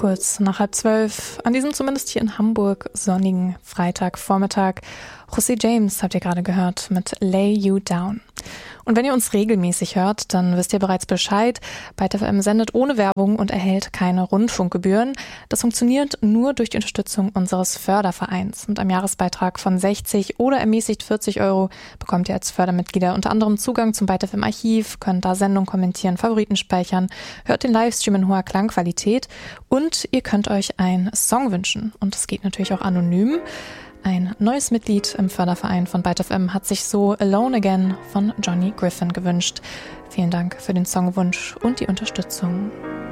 kurz nach 11:30 an diesem zumindest hier in Hamburg sonnigen Freitagvormittag. José James habt ihr gerade gehört mit Lay You Down. Und wenn ihr uns regelmäßig hört, dann wisst ihr bereits Bescheid. Byte FM sendet ohne Werbung und erhält keine Rundfunkgebühren. Das funktioniert nur durch die Unterstützung unseres Fördervereins. Mit einem Jahresbeitrag von 60 oder ermäßigt 40 € bekommt ihr als Fördermitglieder unter anderem Zugang zum Byte FM Archiv, könnt da Sendungen kommentieren, Favoriten speichern, hört den Livestream in hoher Klangqualität und ihr könnt euch einen Song wünschen. Und das geht natürlich auch anonym. Ein neues Mitglied im Förderverein von Byte FM hat sich so Alone Again von Johnny Griffin gewünscht. Vielen Dank für den Songwunsch und die Unterstützung.